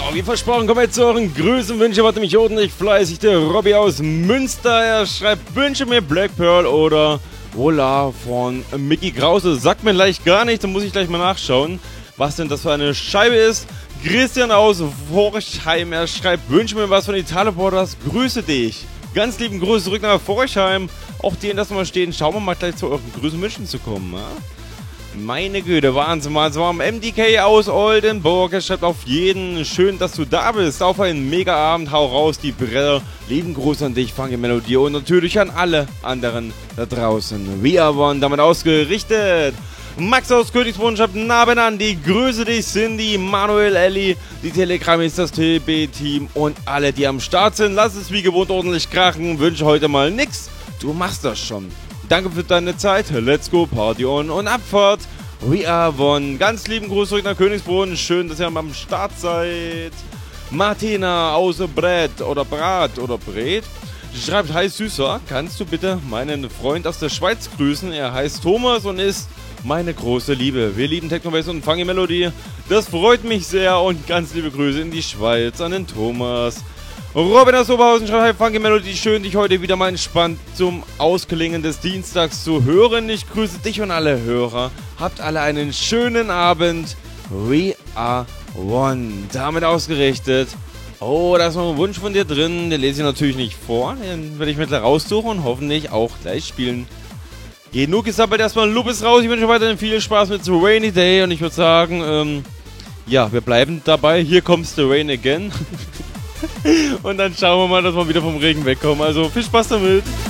wie versprochen, kommen wir jetzt zu euren Grüßenwünschen. Warte mich ordentlich fleißig. Der Robby aus Münster. Er schreibt, wünsche mir Black Pearl oder Hola von Mickey Krause. Sagt mir gleich gar nichts, dann muss ich gleich mal nachschauen, was denn das für eine Scheibe ist. Christian aus Forchheim. Er schreibt, wünsche mir was von Italo Brothers. Grüße dich. Ganz lieben Grüße zurück nach Forchheim. Auch denen, dass wir mal stehen. Schauen wir mal gleich zu euren Grüßenwünschen zu kommen. Ja? Meine Güte, Wahnsinn, mal so am MDK aus Oldenburg. Er schreibt auf jeden, schön, dass du da bist. Auf einen Mega-Abend, hau raus, die Bretter. Lieben Gruß an dich, Funky Melodie und natürlich an alle anderen da draußen. We are one, damit ausgerichtet. Max aus Königsbrunn schreibt, na Andi, grüße dich, Cindy, Manuel, Ellie, die Telegram ist das TB-Team und alle, die am Start sind. Lass es wie gewohnt ordentlich krachen, wünsche heute mal nix. Du machst das schon. Danke für deine Zeit. Let's go, Party on und Abfahrt. We are one. Ganz lieben Gruß zurück nach Königsbrunn. Schön, dass ihr am Start seid. Martina aus Brett oder Brat oder Bret schreibt, hi Süßer, kannst du bitte meinen Freund aus der Schweiz grüßen? Er heißt Thomas und ist meine große Liebe. Wir lieben Techno-Bass und Funky Melodie. Das freut mich sehr und ganz liebe Grüße in die Schweiz an den Thomas. Robin aus Oberhausen schreibt, hi Funky Melody, schön dich heute wieder mal entspannt zum Ausklingen des Dienstags zu hören. Ich grüße dich und alle Hörer. Habt alle einen schönen Abend. We are one. Damit ausgerichtet. Oh, da ist noch ein Wunsch von dir drin. Den lese ich natürlich nicht vor. Den werde ich mir gleich raussuchen und hoffentlich auch gleich spielen. Genug gesammelt, erstmal Lupus raus. Ich wünsche weiterhin viel Spaß mit The Rainy Day und ich würde sagen, ja, wir bleiben dabei. Hier comes the rain again. Und dann schauen wir mal, dass wir wieder vom Regen wegkommen. Also viel Spaß damit.